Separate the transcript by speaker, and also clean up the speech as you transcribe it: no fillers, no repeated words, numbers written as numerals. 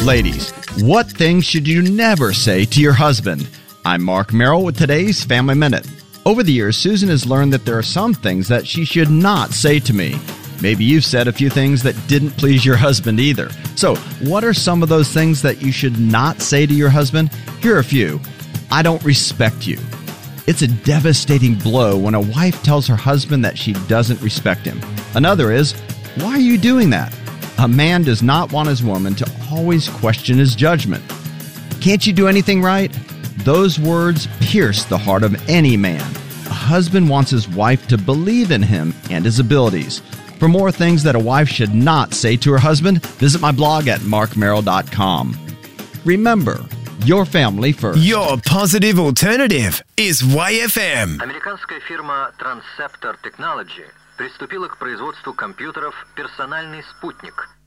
Speaker 1: Ladies, what things should you never say to your husband? I'm Mark Merrill with today's Family Minute. Over the years, Susan has learned that there are some things that she should not say to me. Maybe you've said a few things that didn't please your husband either. So, what are some of those things that you should not say to your husband? Here are a few. I don't respect you. It's a devastating blow when a wife tells her husband that she doesn't respect him. Another is, why are you doing that? A man does not want his woman to always question his judgment. Can't you do anything right? Those words pierce the heart of any man. A husband wants his wife to believe in him and his abilities. For more things that a wife should not say to her husband, visit my blog at markmerrill.com. Remember, your family first.
Speaker 2: Your positive alternative is YFM.
Speaker 3: Американская фирма Transceptor Technology приступила к производству компьютеров «Персональный спутник».